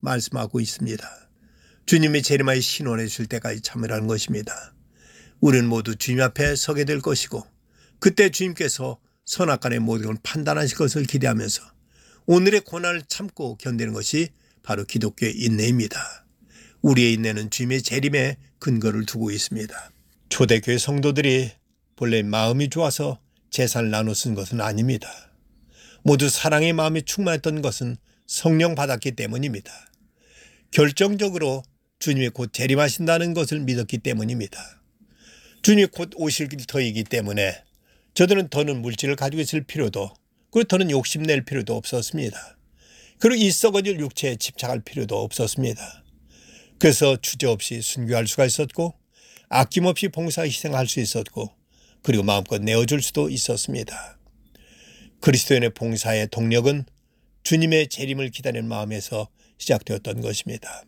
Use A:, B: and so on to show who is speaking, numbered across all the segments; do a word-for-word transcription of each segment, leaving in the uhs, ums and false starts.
A: 말씀하고 있습니다. 주님의 재림하여 신원해 줄 때까지 참으라는 것입니다. 우리는 모두 주님 앞에 서게 될 것이고 그때 주님께서 선악간의 모든 걸 판단하실 것을 기대하면서 오늘의 고난을 참고 견디는 것이 바로 기독교의 인내입니다. 우리의 인내는 주님의 재림에 근거를 두고 있습니다. 초대교회 성도들이 본래 마음이 좋아서 재산을 나눠 쓴 것은 아닙니다. 모두 사랑의 마음이 충만했던 것은 성령 받았기 때문입니다. 결정적으로 주님이 곧 재림하신다는 것을 믿었기 때문입니다. 주님이 곧 오실 터이기 때문에 저들은 더는 물질을 가지고 있을 필요도 그리고 더는 욕심낼 필요도 없었습니다. 그리고 이 썩어질 육체에 집착할 필요도 없었습니다. 그래서 주저없이 순교할 수가 있었고 아낌없이 봉사 희생할 수 있었고 그리고 마음껏 내어줄 수도 있었습니다. 그리스도인의 봉사의 동력은 주님의 재림을 기다리는 마음에서 시작되었던 것입니다.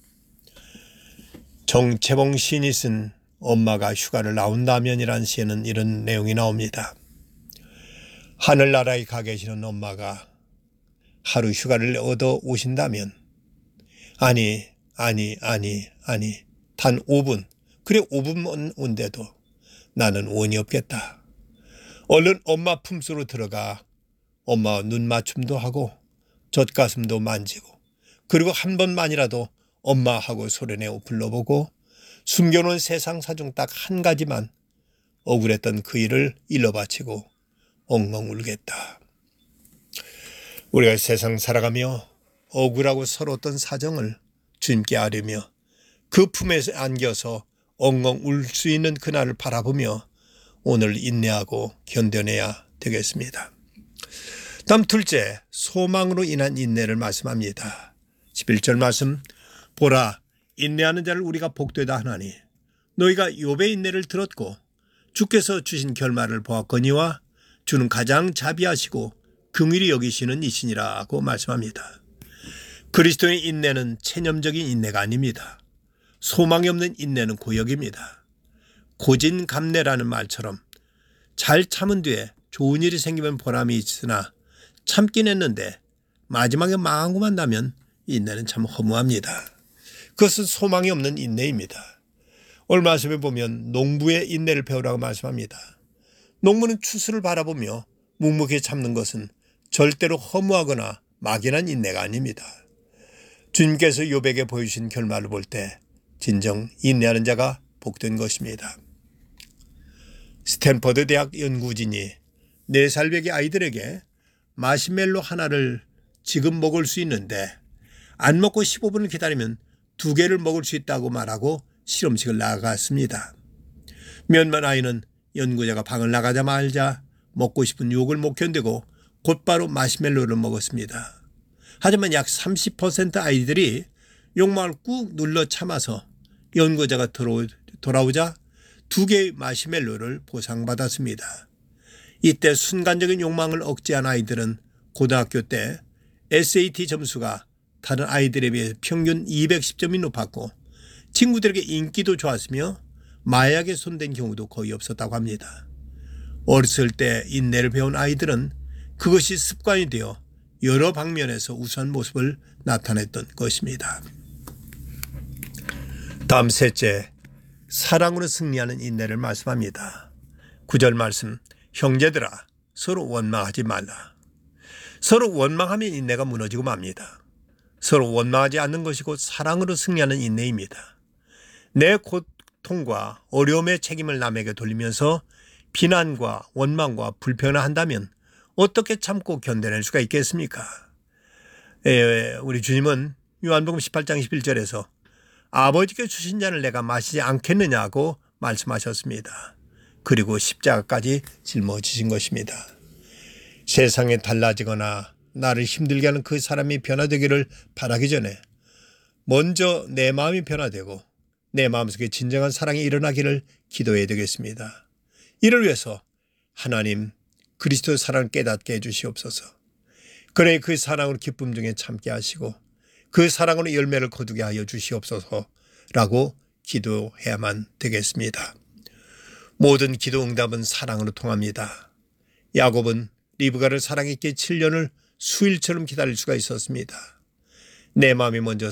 A: 정채봉 시인이 쓴 엄마가 휴가를 나온다면이라는 시에는 이런 내용이 나옵니다. 하늘나라에 가 계시는 엄마가 하루 휴가를 얻어 오신다면 아니 아니 아니 아니 단 오 분 그래 오 분만 온데도 나는 원이 없겠다. 얼른 엄마 품속으로 들어가 엄마와 눈 맞춤도 하고 젖가슴도 만지고 그리고 한 번만이라도 엄마 하고 소리내어 불러보고 숨겨놓은 세상 사정 딱 한 가지만 억울했던 그 일을 일러 바치고 엉엉 울겠다. 우리가 세상 살아가며 억울하고 서러웠던 사정을 주님께 아뢰며 그 품에서 안겨서 엉엉 울 수 있는 그날을 바라보며 오늘 인내하고 견뎌내야 되겠습니다. 다음 둘째, 소망으로 인한 인내를 말씀합니다. 십일 절 말씀, 보라 인내하는 자를 우리가 복되다 하나니 너희가 욥의 인내를 들었고 주께서 주신 결말을 보았거니와 주는 가장 자비하시고 긍휼히 여기시는 이시니라고 말씀합니다. 그리스도의 인내는 체념적인 인내가 아닙니다. 소망이 없는 인내는 고역입니다. 고진감래라는 말처럼 잘 참은 뒤에 좋은 일이 생기면 보람이 있으나 참긴 했는데 마지막에 망하고 만나면 인내는 참 허무합니다. 그것은 소망이 없는 인내입니다. 오늘 말씀에 보면 농부의 인내를 배우라고 말씀합니다. 농부는 추수를 바라보며 묵묵히 참는 것은 절대로 허무하거나 막연한 인내가 아닙니다. 주님께서 욥에게 보여주신 결말을 볼 때 진정 인내하는 자가 복된 것입니다. 스탠퍼드 대학 연구진이 네 살배기 아이들에게 마시멜로 하나를 지금 먹을 수 있는데 안 먹고 십오 분을 기다리면 두 개를 먹을 수 있다고 말하고 실험실을 나갔습니다. 몇몇 아이는 연구자가 방을 나가자마자 먹고 싶은 유혹을 못 견디고 곧바로 마시멜로를 먹었습니다. 하지만 약 삼십 퍼센트 아이들이 욕망을 꾹 눌러 참아서 연구자가 돌아오자 두 개의 마시멜로를 보상받았습니다. 이때 순간적인 욕망을 억제한 아이들은 고등학교 때 에스에이티 점수가 다른 아이들에 비해 평균 이백십 점이 높았고 친구들에게 인기도 좋았으며 마약에 손댄 경우도 거의 없었다고 합니다. 어렸을 때 인내를 배운 아이들은 그것이 습관이 되어 여러 방면에서 우수한 모습을 나타냈던 것입니다. 다음 셋째, 사랑으로 승리하는 인내를 말씀합니다. 구 절 말씀, 형제들아 서로 원망하지 말라. 서로 원망하면 인내가 무너지고 맙니다. 서로 원망하지 않는 것이 곧 사랑으로 승리하는 인내입니다. 내 고통과 어려움의 책임을 남에게 돌리면서 비난과 원망과 불평을 한다면 어떻게 참고 견뎌낼 수가 있겠습니까? 에, 우리 주님은 요한복음 십팔 장 십일 절에서 아버지께 주신 잔을 내가 마시지 않겠느냐고 말씀하셨습니다. 그리고 십자가까지 짊어지신 것입니다. 세상에 달라지거나 나를 힘들게 하는 그 사람이 변화되기를 바라기 전에 먼저 내 마음이 변화되고 내 마음속에 진정한 사랑이 일어나기를 기도해야 되겠습니다. 이를 위해서 하나님 그리스도의 사랑을 깨닫게 해주시옵소서. 그래 그 사랑으로 기쁨 중에 참게 하시고 그 사랑으로 열매를 거두게 하여 주시옵소서라고 기도해야만 되겠습니다. 모든 기도 응답은 사랑으로 통합니다. 야곱은 리브가를 사랑했기에 칠 년을 수일처럼 기다릴 수가 있었습니다. 내 마음이 먼저